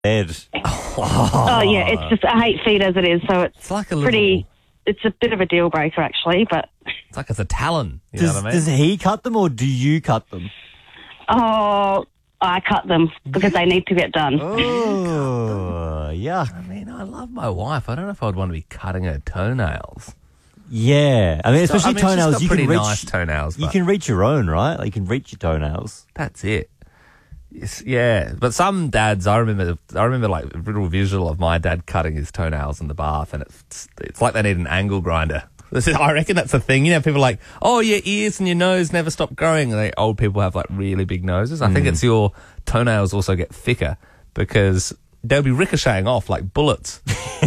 Ed. Oh, yeah, it's just, I hate feet as it is, so it's like a pretty, it's a bit of a deal breaker, actually, but... It's like it's a talon, you know what I mean? Does he cut them or do you cut them? Oh, I cut them because they need to get done. Oh, yeah. I mean, I love my wife. I don't know if I'd want to be cutting her toenails. Yeah. I mean, especially she's got toenails. You pretty can reach, nice toenails. You but can reach your own, right? Like, you can reach your toenails. That's it. Yes, yeah, but some dads, I remember like a little visual of my dad cutting his toenails in the bath, and it's like they need an angle grinder. I reckon that's the thing. You know, people are like, oh, your ears and your nose never stop growing. And old people have like really big noses. I think it's your toenails also get thicker because they'll be ricocheting off like bullets.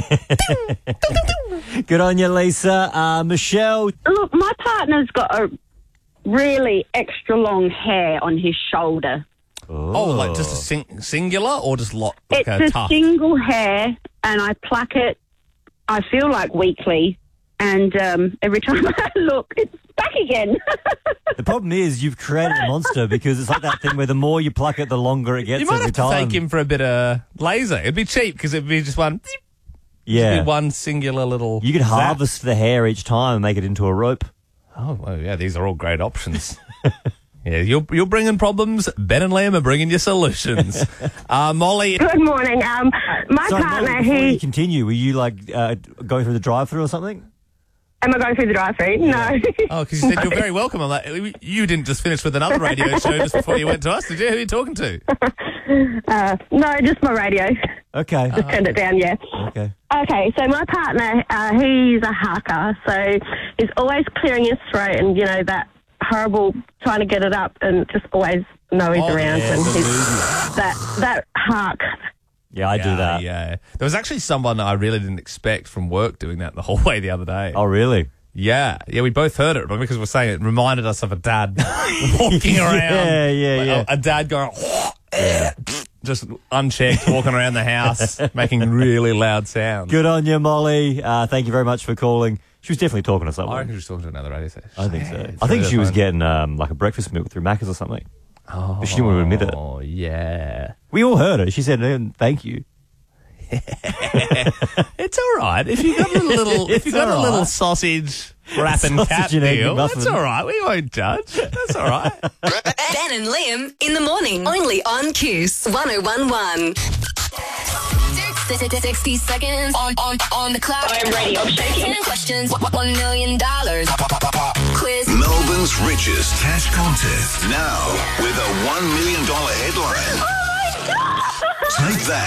Good on you, Lisa. Michelle. Look, my partner's got a really extra long hair on his shoulder. Oh, like just a singular or just like It's a a tuft? single hair, and I pluck it, I feel like weekly, and every time I look, it's back again. The problem is you've created a monster because it's like that thing where the more you pluck it, the longer it gets You might every have to time. take him for a bit of laser. It'd be cheap because it'd be just one. Yeah. It'd be one singular little. You could zap. harvest the hair each time and make it into a rope. Oh, well, yeah, these are all great options. Yeah, you're bringing problems. Ben and Liam are bringing you solutions. Molly. Good morning. My Sorry, partner, Molly, before you he... continue, were you like going through the drive-through or something? Am I going through the drive-thru? No. Oh, because you said you're very welcome. I'm like, you didn't just finish with another radio show just before you went to us, did you? Who are you talking to? No, just my radio. Okay. Just turned it down, yeah. Okay. Okay, so my partner, he's a hacker, so he's always clearing his throat and, you know, that horrible trying to get it up and just always know he's around. Yeah, And he's that hark. Yeah, I do that. Yeah. There was actually someone that I really didn't expect from work doing that the whole way the other day. Oh, really? Yeah. Yeah, we both heard it, but because we're saying it reminded us of a dad walking around. Yeah. A dad going, just unchecked, walking around the house, making really loud sounds. Good on you, Molly. Thank you very much for calling. She was definitely talking to I someone. reckon she was talking to another radio station. I think so. It's I think really she was fun. getting like a breakfast milk through Macca's or something. Oh, But she didn't want to admit it. Oh, yeah. We all heard her. She said, thank you. It's all right. If you got a little, if you got a little sausage wrap and Sausage cat and egg deal, muffin. that's all right. We won't judge. That's all right. Ben and Liam in the morning. Only on Kiss 1011. 60 seconds on the clock. I'm ready. I'm shaking. 10 questions. $1 million. Quiz. Melbourne's richest cash contest now with a $1 million headline. Oh, my God! Take that.